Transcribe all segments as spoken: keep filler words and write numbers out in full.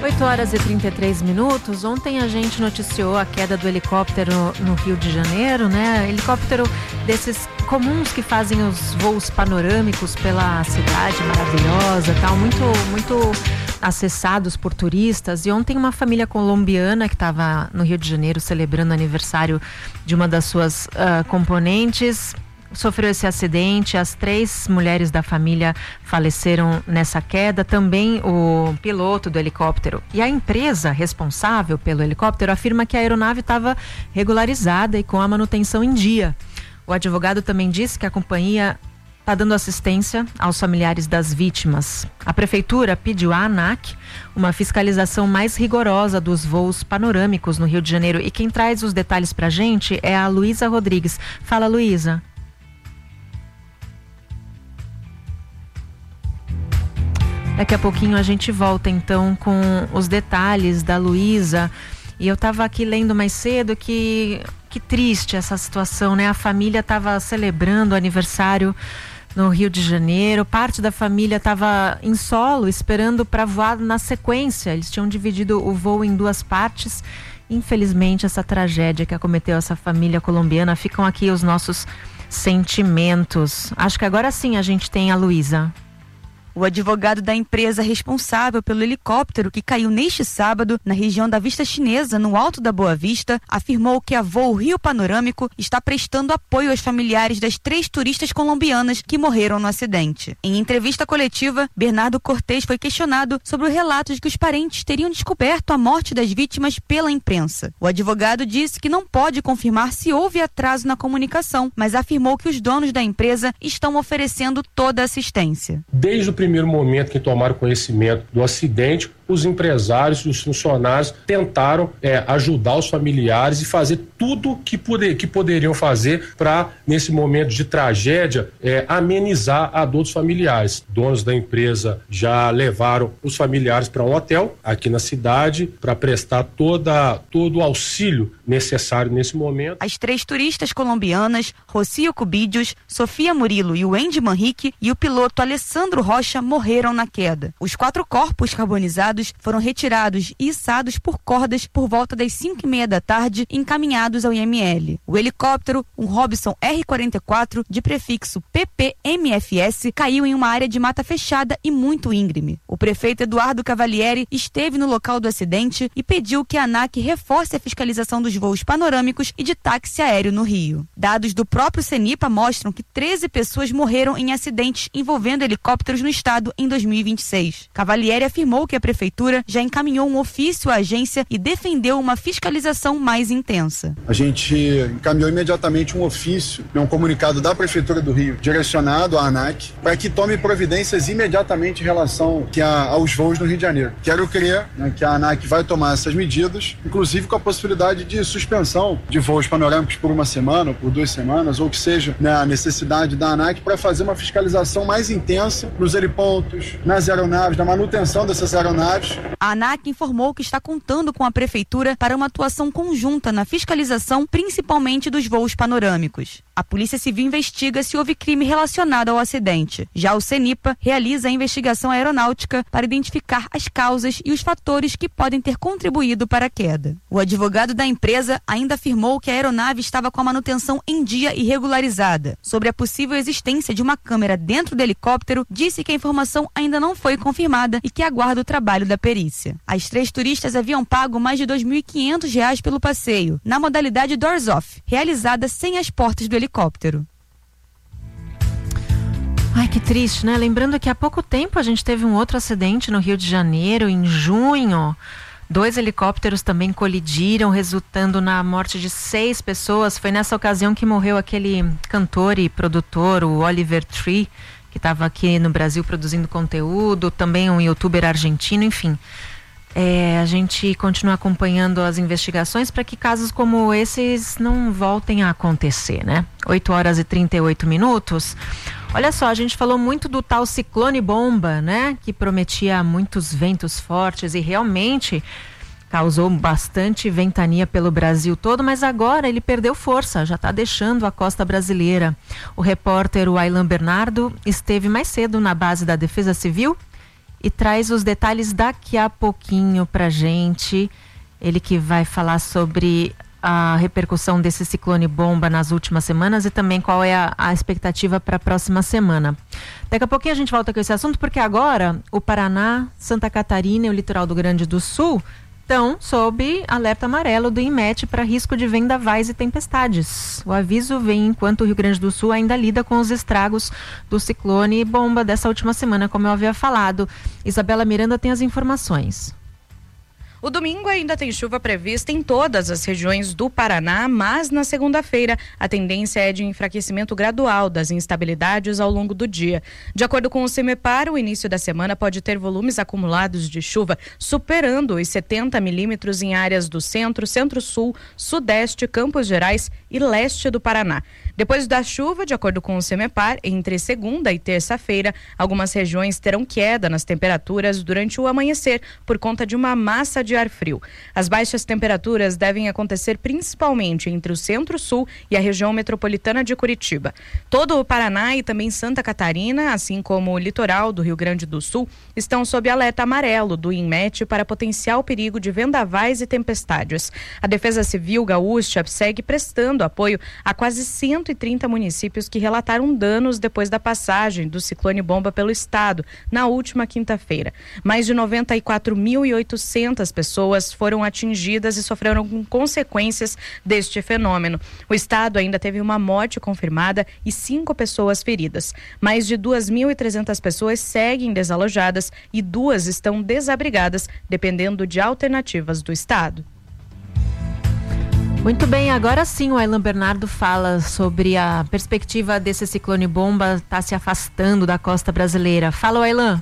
oito horas e trinta e três minutos. Ontem a gente noticiou a queda do helicóptero no Rio de Janeiro, né? Helicóptero desses comuns que fazem os voos panorâmicos pela cidade maravilhosa, tal, muito, muito acessados por turistas. E ontem uma família colombiana que estava no Rio de Janeiro celebrando o aniversário de uma das suas uh, componentes sofreu esse acidente. As três mulheres da família faleceram nessa queda, também o piloto do helicóptero. E a empresa responsável pelo helicóptero afirma que a aeronave estava regularizada e com a manutenção em dia. O advogado também disse que a companhia está dando assistência aos familiares das vítimas. A prefeitura pediu à ANAC uma fiscalização mais rigorosa dos voos panorâmicos no Rio de Janeiro. E quem traz os detalhes para a gente é a Luísa Rodrigues. Fala, Luísa. Daqui a pouquinho a gente volta então com os detalhes da Luísa. E eu estava aqui lendo mais cedo que, que triste essa situação, né? A família estava celebrando o aniversário no Rio de Janeiro. Parte da família estava em solo, esperando para voar na sequência. Eles tinham dividido o voo em duas partes. Infelizmente, essa tragédia que acometeu essa família colombiana, ficam aqui os nossos sentimentos. Acho que agora sim a gente tem a Luísa. O advogado da empresa responsável pelo helicóptero que caiu neste sábado na região da Vista Chinesa, no Alto da Boa Vista, afirmou que a Voo Rio Panorâmico está prestando apoio aos familiares das três turistas colombianas que morreram no acidente. Em entrevista coletiva, Bernardo Cortez foi questionado sobre o relato de que os parentes teriam descoberto a morte das vítimas pela imprensa. O advogado disse que não pode confirmar se houve atraso na comunicação, mas afirmou que os donos da empresa estão oferecendo toda a assistência. Desde o primeiro momento que tomaram conhecimento do acidente, os empresários e os funcionários tentaram é, ajudar os familiares e fazer tudo que, poder, que poderiam fazer para, nesse momento de tragédia, é, amenizar a dor dos familiares. Donos da empresa já levaram os familiares para um hotel aqui na cidade para prestar toda, todo o auxílio necessário nesse momento. As três turistas colombianas, Rocío Cubidios, Sofia Murilo e Wendy Manrique, e o piloto Alessandro Rocha morreram na queda. Os quatro corpos carbonizados foram retirados e içados por cordas por volta das cinco e meia da tarde, encaminhados ao I M L. O helicóptero, um Robson R quarenta e quatro de prefixo P P M F S, caiu em uma área de mata fechada e muito íngreme. O prefeito Eduardo Cavalieri esteve no local do acidente e pediu que a ANAC reforce a fiscalização dos voos panorâmicos e de táxi aéreo no Rio. Dados do próprio CENIPA mostram que treze pessoas morreram em acidentes envolvendo helicópteros no estado em dois mil e vinte e seis. Cavalieri afirmou que a prefeitura já encaminhou um ofício à agência e defendeu uma fiscalização mais intensa. A gente encaminhou imediatamente um ofício, um comunicado da Prefeitura do Rio, direcionado à ANAC, para que tome providências imediatamente em relação que a, aos voos no Rio de Janeiro. Quero crer, né, que a ANAC vai tomar essas medidas, inclusive com a possibilidade de suspensão de voos panorâmicos por uma semana, ou por duas semanas, ou que seja, né, a necessidade da ANAC para fazer uma fiscalização mais intensa nos helipontos, nas aeronaves, na manutenção dessas aeronaves. A ANAC informou que está contando com a Prefeitura para uma atuação conjunta na fiscalização, principalmente dos voos panorâmicos. A Polícia Civil investiga se houve crime relacionado ao acidente. Já o CENIPA realiza a investigação aeronáutica para identificar as causas e os fatores que podem ter contribuído para a queda. O advogado da empresa ainda afirmou que a aeronave estava com a manutenção em dia e regularizada. Sobre a possível existência de uma câmera dentro do helicóptero, disse que a informação ainda não foi confirmada e que aguarda o trabalho da perícia. As três turistas haviam pago mais de dois mil e quinhentos reais pelo passeio, na modalidade Doors Off, realizada sem as portas do helicóptero. Ai, que triste, né? Lembrando que há pouco tempo a gente teve um outro acidente no Rio de Janeiro, em junho. Dois helicópteros também colidiram, resultando na morte de seis pessoas. Foi nessa ocasião que morreu aquele cantor e produtor, o Oliver Tree, que estava aqui no Brasil produzindo conteúdo, também um youtuber argentino, enfim. É, a gente continua acompanhando as investigações para que casos como esses não voltem a acontecer, né? oito horas e trinta e oito minutos. Olha só, a gente falou muito do tal ciclone bomba, né? Que prometia muitos ventos fortes e realmente causou bastante ventania pelo Brasil todo, mas agora ele perdeu força, já está deixando a costa brasileira. O repórter Wailan Bernardo esteve mais cedo na base da Defesa Civil e traz os detalhes daqui a pouquinho pra gente. Ele que vai falar sobre a repercussão desse ciclone bomba nas últimas semanas e também qual é a, a expectativa para a próxima semana. Daqui a pouquinho a gente volta com esse assunto, porque agora o Paraná, Santa Catarina e o litoral do Rio Grande do Sul estão sob alerta amarelo do INMET para risco de vendavais e tempestades. O aviso vem enquanto o Rio Grande do Sul ainda lida com os estragos do ciclone bomba dessa última semana, como eu havia falado. Isabela Miranda tem as informações. O domingo ainda tem chuva prevista em todas as regiões do Paraná, mas na segunda-feira a tendência é de enfraquecimento gradual das instabilidades ao longo do dia. De acordo com o CEMEPAR, o início da semana pode ter volumes acumulados de chuva superando os setenta milímetros em áreas do centro, centro-sul, sudeste, Campos Gerais e leste do Paraná. Depois da chuva, de acordo com o CEMEPAR, entre segunda e terça-feira, algumas regiões terão queda nas temperaturas durante o amanhecer por conta de uma massa de ar frio. As baixas temperaturas devem acontecer principalmente entre o centro-sul e a região metropolitana de Curitiba. Todo o Paraná e também Santa Catarina, assim como o litoral do Rio Grande do Sul, estão sob alerta amarelo do INMET para potencial perigo de vendavais e tempestades. A Defesa Civil Gaúcha segue prestando apoio a quase cento e trinta municípios que relataram danos depois da passagem do ciclone bomba pelo estado na última quinta-feira. Mais de noventa e quatro mil e oitocentas pessoas foram atingidas e sofreram com consequências deste fenômeno. O estado ainda teve uma morte confirmada e cinco pessoas feridas. Mais de duas mil e trezentas pessoas seguem desalojadas e duas estão desabrigadas, dependendo de alternativas do estado. Muito bem, agora sim o Aylan Bernardo fala sobre a perspectiva desse ciclone bomba estar se afastando da costa brasileira. Fala, Aylan.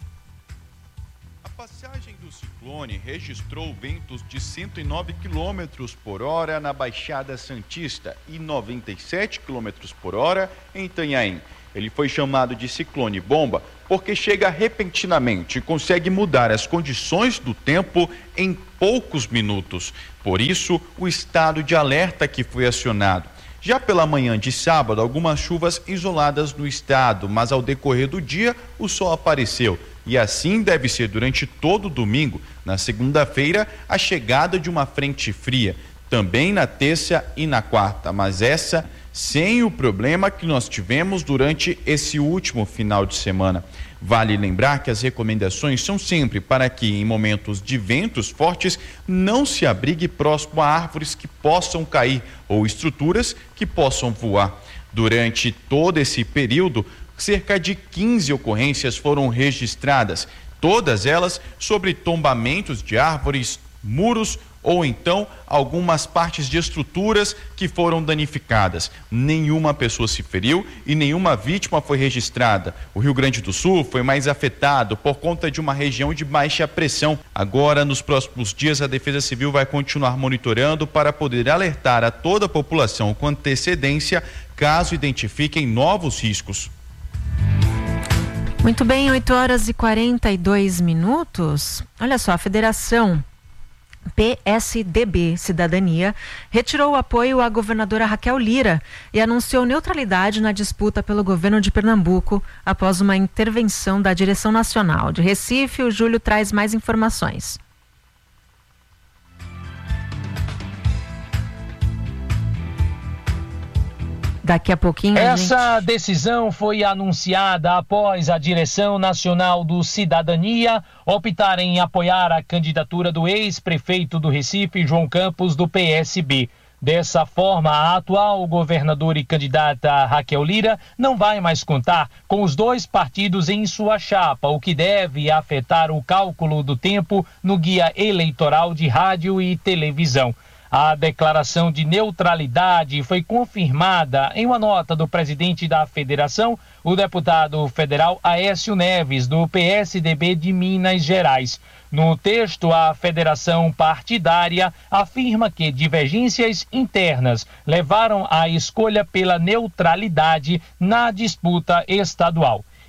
A passagem do ciclone registrou ventos de cento e nove quilômetros por hora na Baixada Santista e noventa e sete quilômetros por hora em Itanhaém. Ele foi chamado de ciclone bomba porque chega repentinamente e consegue mudar as condições do tempo em poucos minutos. Por isso, o estado de alerta que foi acionado. Já pela manhã de sábado, algumas chuvas isoladas no estado, mas ao decorrer do dia, o sol apareceu. E assim deve ser durante todo o domingo. Na segunda-feira, a chegada de uma frente fria. Também na terça e na quarta, mas essa sem o problema que nós tivemos durante esse último final de semana. Vale lembrar que as recomendações são sempre para que, em momentos de ventos fortes, não se abrigue próximo a árvores que possam cair ou estruturas que possam voar. Durante todo esse período, cerca de quinze ocorrências foram registradas, todas elas sobre tombamentos de árvores, muros ou então algumas partes de estruturas que foram danificadas. Nenhuma pessoa se feriu e nenhuma vítima foi registrada. O Rio Grande do Sul foi mais afetado por conta de uma região de baixa pressão. Agora, nos próximos dias, a Defesa Civil vai continuar monitorando para poder alertar a toda a população com antecedência caso identifiquem novos riscos. Muito bem, oito horas e quarenta e dois minutos. Olha só, a Federação P S D B Cidadania retirou o apoio à governadora Raquel Lira e anunciou neutralidade na disputa pelo governo de Pernambuco após uma intervenção da direção nacional. De Recife, o Júlio traz mais informações. Daqui a pouquinho, Essa gente... decisão foi anunciada após a Direção Nacional do Cidadania optar em apoiar a candidatura do ex-prefeito do Recife, João Campos, do P S B. Dessa forma, a atual governadora e candidata Raquel Lira não vai mais contar com os dois partidos em sua chapa, o que deve afetar o cálculo do tempo no guia eleitoral de rádio e televisão. A declaração de neutralidade foi confirmada em uma nota do presidente da federação, o deputado federal Aécio Neves, do P S D B de Minas Gerais. No texto, a federação partidária afirma que divergências internas levaram à escolha pela neutralidade na disputa estadual.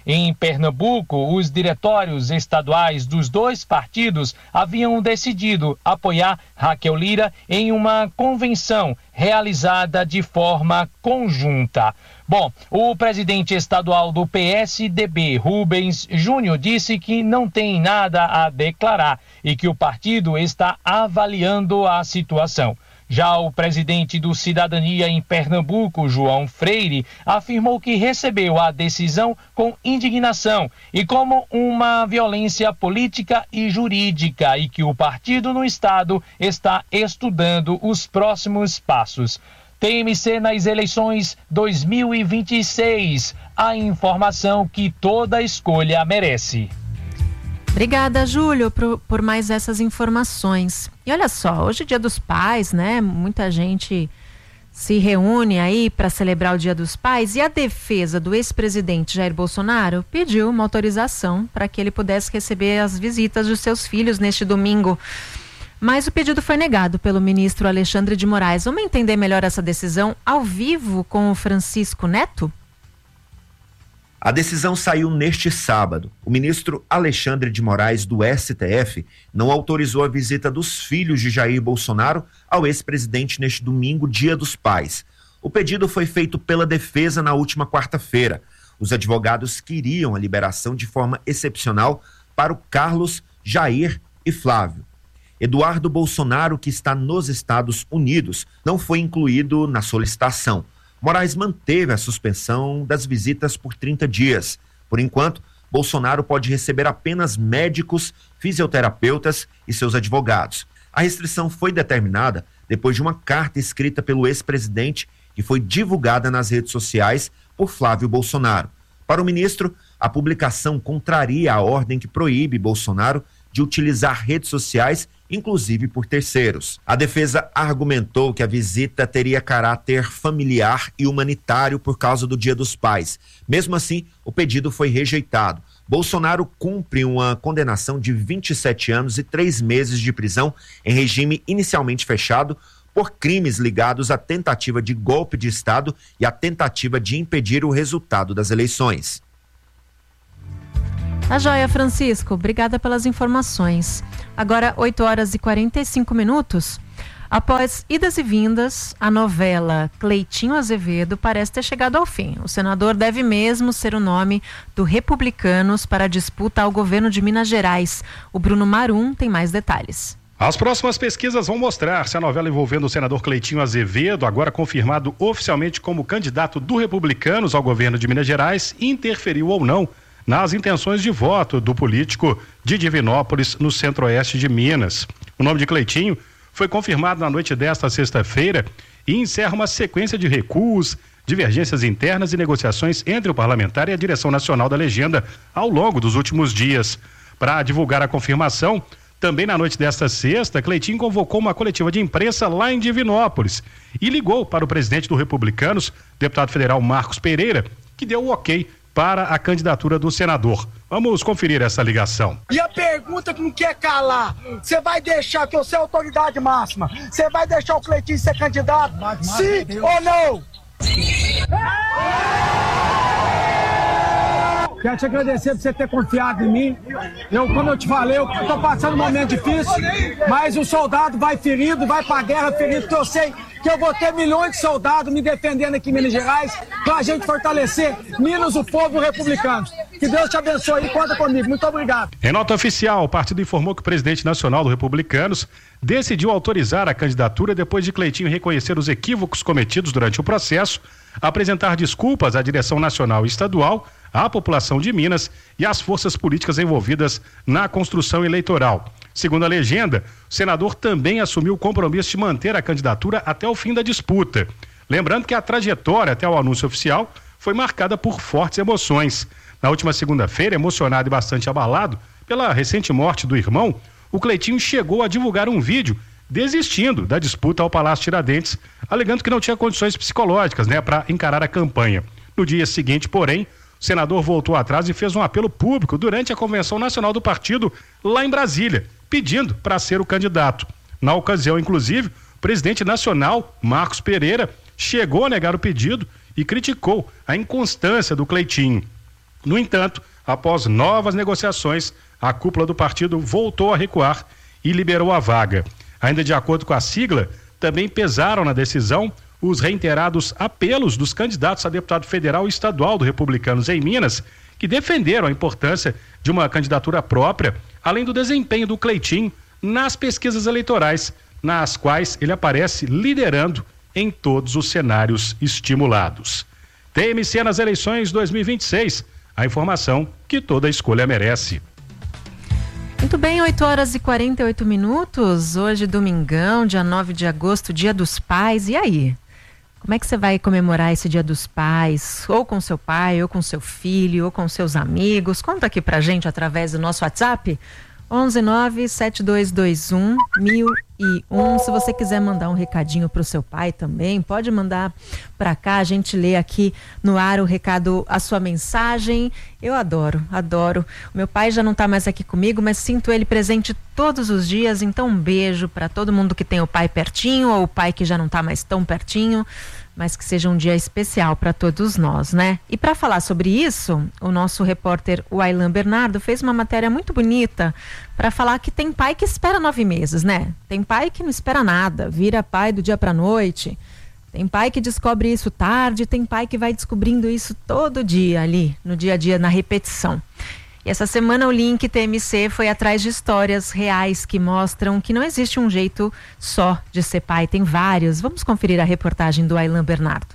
Em Pernambuco, os diretórios estaduais dos dois partidos haviam decidido apoiar Raquel Lira em uma convenção realizada de forma conjunta. Bom, o presidente estadual do P S D B, Rubens Júnior, disse que não tem nada a declarar e que o partido está avaliando a situação. Já o presidente do Cidadania em Pernambuco, João Freire, afirmou que recebeu a decisão com indignação e como uma violência política e jurídica e que o partido no estado está estudando os próximos passos. T M C nas eleições dois mil e vinte e seis, a informação que toda escolha merece. Obrigada, Júlio, por, por mais essas informações. E olha só, hoje é Dia dos Pais, né? Muita gente se reúne aí para celebrar o Dia dos Pais e a defesa do ex-presidente Jair Bolsonaro pediu uma autorização para que ele pudesse receber as visitas dos seus filhos neste domingo. Mas o pedido foi negado pelo ministro Alexandre de Moraes. Vamos entender melhor essa decisão ao vivo com o Francisco Neto? A decisão saiu neste sábado. O ministro Alexandre de Moraes, do S T F, não autorizou a visita dos filhos de Jair Bolsonaro ao ex-presidente neste domingo, Dia dos Pais. O pedido foi feito pela defesa na última quarta-feira. Os advogados queriam a liberação de forma excepcional para o Carlos, Jair e Flávio. Eduardo Bolsonaro, que está nos Estados Unidos, não foi incluído na solicitação. Moraes manteve a suspensão das visitas por trinta dias. Por enquanto, Bolsonaro pode receber apenas médicos, fisioterapeutas e seus advogados. A restrição foi determinada depois de uma carta escrita pelo ex-presidente que foi divulgada nas redes sociais por Flávio Bolsonaro. Para o ministro, a publicação contraria a ordem que proíbe Bolsonaro de utilizar redes sociais, inclusive por terceiros. A defesa argumentou que a visita teria caráter familiar e humanitário por causa do Dia dos Pais. Mesmo assim, o pedido foi rejeitado. Bolsonaro cumpre uma condenação de vinte e sete anos e três meses de prisão em regime inicialmente fechado por crimes ligados à tentativa de golpe de Estado e à tentativa de impedir o resultado das eleições. Tá joia, Francisco. Obrigada pelas informações. Agora, oito horas e quarenta e cinco minutos. Após idas e vindas, a novela Cleitinho Azevedo parece ter chegado ao fim. O senador deve mesmo ser o nome do Republicanos para a disputa ao governo de Minas Gerais. O Bruno Marum tem mais detalhes. As próximas pesquisas vão mostrar se a novela envolvendo o senador Cleitinho Azevedo, agora confirmado oficialmente como candidato do Republicanos ao governo de Minas Gerais, interferiu ou não nas intenções de voto do político de Divinópolis, no centro-oeste de Minas. O nome de Cleitinho foi confirmado na noite desta sexta-feira e encerra uma sequência de recuos, divergências internas e negociações entre o parlamentar e a direção nacional da legenda ao longo dos últimos dias. Para divulgar a confirmação, também na noite desta sexta, Cleitinho convocou uma coletiva de imprensa lá em Divinópolis e ligou para o presidente do Republicanos, deputado federal Marcos Pereira, que deu o ok para a candidatura do senador. Vamos conferir essa ligação. E a pergunta que não quer calar, você vai deixar, que você é a autoridade máxima, você vai deixar o Cleitinho ser candidato? Mas, mas, sim Deus. Ou não? Quero te agradecer por você ter confiado em mim. Eu, como eu te falei, eu estou passando um momento difícil, mas o soldado vai ferido, vai para a guerra ferido, porque eu sei que eu vou ter milhões de soldados me defendendo aqui em Minas Gerais, para a gente fortalecer Minas, o povo republicano. Que Deus te abençoe e conta comigo. Muito obrigado. Em nota oficial, o partido informou que o presidente nacional do Republicanos decidiu autorizar a candidatura depois de Cleitinho reconhecer os equívocos cometidos durante o processo, apresentar desculpas à direção nacional e estadual, à população de Minas e às forças políticas envolvidas na construção eleitoral. Segundo a legenda, o senador também assumiu o compromisso de manter a candidatura até o fim da disputa. Lembrando que a trajetória até o anúncio oficial foi marcada por fortes emoções. Na última segunda-feira, emocionado e bastante abalado pela recente morte do irmão, o Cleitinho chegou a divulgar um vídeo desistindo da disputa ao Palácio Tiradentes, alegando que não tinha condições psicológicas, né, para encarar a campanha. No dia seguinte, porém, o senador voltou atrás e fez um apelo público durante a Convenção Nacional do Partido lá em Brasília, pedindo para ser o candidato. Na ocasião, inclusive, o presidente nacional, Marcos Pereira, chegou a negar o pedido e criticou a inconstância do Cleitinho. No entanto, após novas negociações, a cúpula do partido voltou a recuar e liberou a vaga. Ainda de acordo com a sigla, também pesaram na decisão os reiterados apelos dos candidatos a deputado federal e estadual do Republicanos em Minas, que defenderam a importância de uma candidatura própria, além do desempenho do Cleitinho nas pesquisas eleitorais, nas quais ele aparece liderando em todos os cenários estimulados. T M C nas eleições dois mil e vinte e seis, a informação que toda escolha merece. Muito bem, oito horas e quarenta e oito minutos, hoje domingão, dia nove de agosto, dia dos pais, e aí? Como é que você vai comemorar esse dia dos pais? Ou com seu pai, ou com seu filho, ou com seus amigos? Conta aqui pra gente através do nosso WhatsApp, onze nove sete dois dois um mil e um. Se você quiser mandar um recadinho pro seu pai também, pode mandar pra cá, a gente lê aqui no ar o recado, a sua mensagem. Eu adoro, adoro. O meu pai já não tá mais aqui comigo, mas sinto ele presente todos os dias, então um beijo pra todo mundo que tem o pai pertinho, ou o pai que já não tá mais tão pertinho, mas que seja um dia especial para todos nós, né? E para falar sobre isso, o nosso repórter Wailan Bernardo fez uma matéria muito bonita para falar que tem pai que espera nove meses, né? Tem pai que não espera nada, vira pai do dia para noite. Tem pai que descobre isso tarde, tem pai que vai descobrindo isso todo dia ali, no dia a dia, na repetição. E essa semana o Link T M C foi atrás de histórias reais que mostram que não existe um jeito só de ser pai, tem vários. Vamos conferir a reportagem do Wailan Bernardo.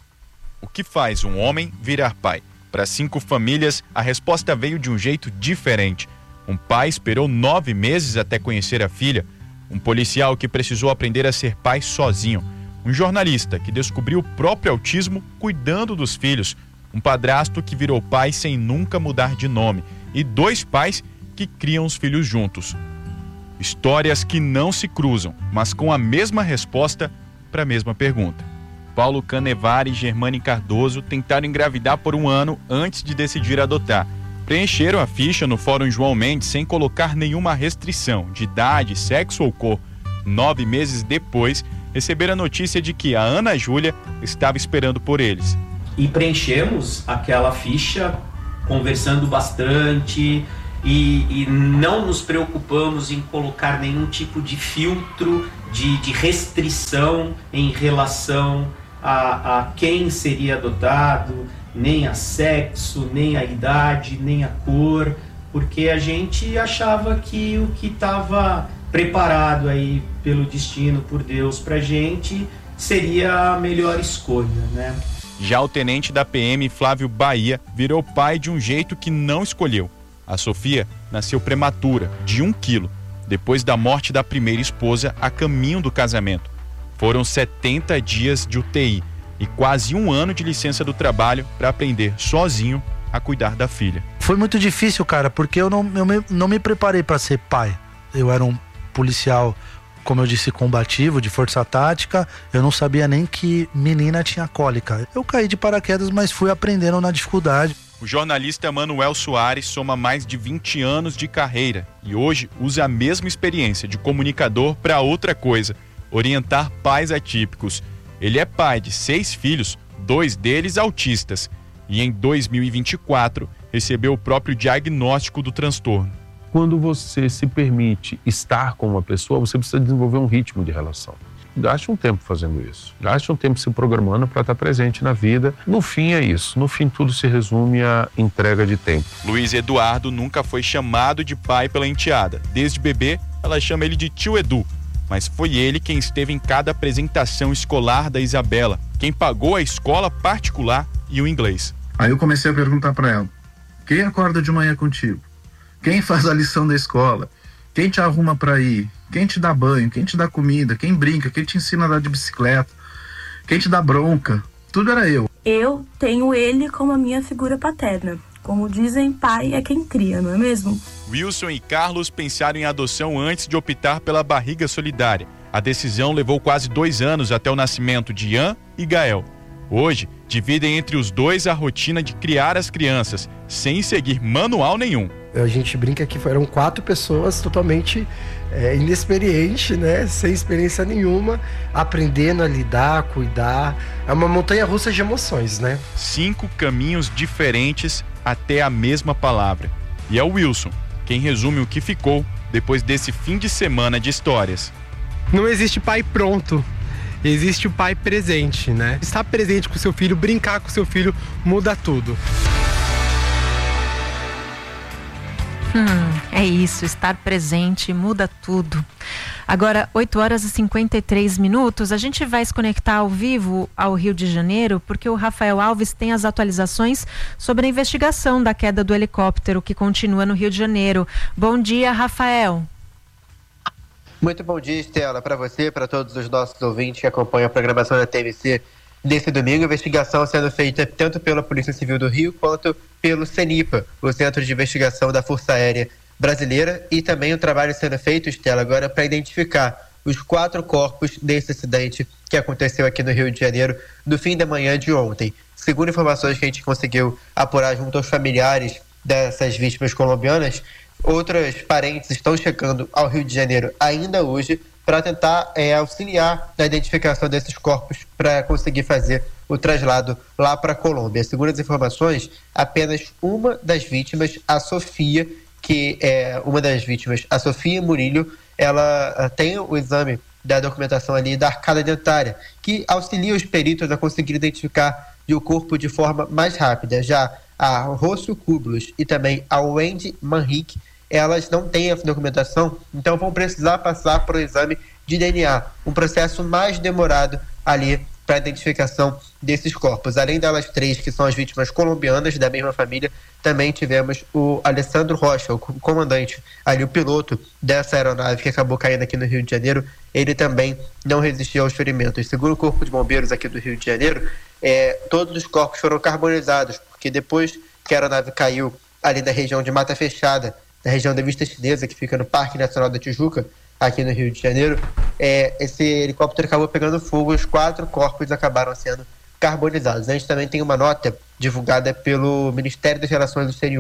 O que faz um homem virar pai? Para cinco famílias, a resposta veio de um jeito diferente. Um pai esperou nove meses até conhecer a filha. Um policial que precisou aprender a ser pai sozinho. Um jornalista que descobriu o próprio autismo cuidando dos filhos. Um padrasto que virou pai sem nunca mudar de nome. E dois pais que criam os filhos juntos. Histórias que não se cruzam, mas com a mesma resposta para a mesma pergunta. Paulo Canevari e Germane Cardoso tentaram engravidar por um ano antes de decidir adotar. Preencheram a ficha no Fórum João Mendes sem colocar nenhuma restrição de idade, sexo ou cor. Nove meses depois, receberam a notícia de que a Ana Júlia estava esperando por eles. E preenchemos aquela ficha conversando bastante e, e não nos preocupamos em colocar nenhum tipo de filtro, de, de restrição em relação a, a quem seria adotado, nem a sexo, nem a idade, nem a cor, porque a gente achava que o que estava preparado aí pelo destino, por Deus, pra gente, seria a melhor escolha, né? Já o tenente da P M, Flávio Bahia, virou pai de um jeito que não escolheu. A Sofia nasceu prematura, de um quilo, depois da morte da primeira esposa a caminho do casamento. Foram setenta dias de U T I e quase um ano de licença do trabalho para aprender sozinho a cuidar da filha. Foi muito difícil, cara, porque eu não, eu me, não me preparei para ser pai. Eu era um policial, como eu disse, combativo, de força tática. Eu não sabia nem que menina tinha cólica. Eu caí de paraquedas, mas fui aprendendo na dificuldade. O jornalista Manuel Soares soma mais de vinte anos de carreira e hoje usa a mesma experiência de comunicador para outra coisa, orientar pais atípicos. Ele é pai de seis filhos, dois deles autistas, e em dois mil e vinte e quatro recebeu o próprio diagnóstico do transtorno. Quando você se permite estar com uma pessoa, você precisa desenvolver um ritmo de relação. Gaste um tempo fazendo isso. Gaste um tempo se programando para estar presente na vida. No fim é isso. No fim tudo se resume à entrega de tempo. Luiz Eduardo nunca foi chamado de pai pela enteada. Desde bebê, ela chama ele de tio Edu. Mas foi ele quem esteve em cada apresentação escolar da Isabela, quem pagou a escola particular e o inglês. Aí eu comecei a perguntar para ela: quem acorda de manhã contigo? Quem faz a lição da escola? Quem te arruma para ir? Quem te dá banho? Quem te dá comida? Quem brinca? Quem te ensina a andar de bicicleta? Quem te dá bronca? Tudo era eu. Eu tenho ele como a minha figura paterna. Como dizem, pai é quem cria, não é mesmo? Wilson e Carlos pensaram em adoção antes de optar pela barriga solidária. A decisão levou quase dois anos até o nascimento de Ian e Gael. Hoje, dividem entre os dois a rotina de criar as crianças, sem seguir manual nenhum. A gente brinca que eram quatro pessoas totalmente é, inexperientes, né? Sem experiência nenhuma, aprendendo a lidar, a cuidar. É uma montanha-russa de emoções, né? Cinco caminhos diferentes até a mesma palavra. E é o Wilson quem resume o que ficou depois desse fim de semana de histórias. Não existe pai pronto, existe o pai presente, né? Estar presente com seu filho, brincar com seu filho, muda tudo. Hum, é isso, estar presente muda tudo. Agora, oito horas e cinquenta e três minutos, a gente vai se conectar ao vivo ao Rio de Janeiro, porque o Rafael Alves tem as atualizações sobre a investigação da queda do helicóptero que continua no Rio de Janeiro. Bom dia, Rafael. Muito bom dia, Estela, para você, para todos os nossos ouvintes que acompanham a programação da T M C desse domingo. A investigação sendo feita tanto pela Polícia Civil do Rio quanto pelo CENIPA, o Centro de Investigação da Força Aérea Brasileira, e também o trabalho sendo feito, Estela, agora para identificar os quatro corpos desse acidente que aconteceu aqui no Rio de Janeiro no fim da manhã de ontem. Segundo informações que a gente conseguiu apurar junto aos familiares dessas vítimas colombianas, outros parentes estão chegando ao Rio de Janeiro ainda hoje para tentar é, auxiliar na identificação desses corpos para conseguir fazer o traslado lá para a Colômbia. Segundo as informações, apenas uma das vítimas, a Sofia, que é uma das vítimas, a Sofia Murillo, ela uh, tem o exame da documentação ali da arcada dentária, que auxilia os peritos a conseguir identificar o corpo de forma mais rápida. Já a Rocio Cublos e também a Wendy Manrique, elas não têm essa documentação, então vão precisar passar por um exame de D N A, um processo mais demorado ali para a identificação desses corpos. Além delas três, que são as vítimas colombianas da mesma família, também tivemos o Alessandro Rocha, o comandante, ali o piloto dessa aeronave que acabou caindo aqui no Rio de Janeiro. Ele também não resistiu aos ferimentos. Segundo o Corpo de Bombeiros aqui do Rio de Janeiro, é, todos os corpos foram carbonizados, porque depois que a aeronave caiu ali na região de Mata Fechada, na região da Vista Chinesa, que fica no Parque Nacional da Tijuca, aqui no Rio de Janeiro, é, esse helicóptero acabou pegando fogo, os quatro corpos acabaram sendo carbonizados. A gente também tem uma nota divulgada pelo Ministério das Relações Exteriores